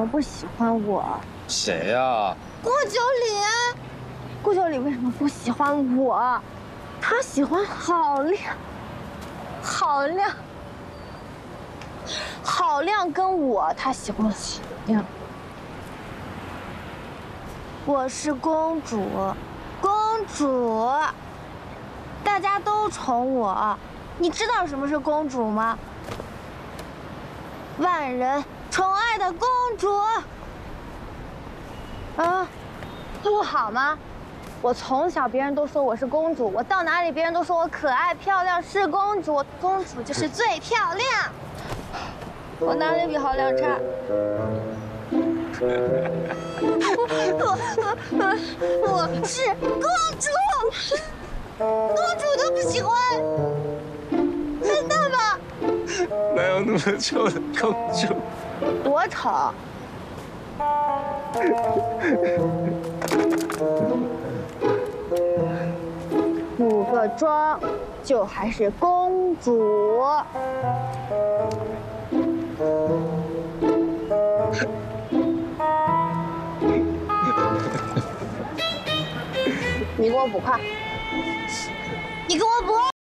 么不喜欢我？ 谁呀？ 顾九里。顾九里为什么不喜欢我？他喜欢郝亮。郝亮跟我，他喜欢郝亮。我是公主，大家都宠我。你知道什么是公主吗？万人宠爱的公主。啊，不好吗？我从小别人都说我是公主，我到哪里别人都说我可爱漂亮，是公主。公主就是最漂亮。我哪里比郝亮差？我是公主，公主都不喜欢，笨蛋吧？ 哪有那么丑的公主？ 多丑！补个妆，就还是公主。你给我补快！你给我补！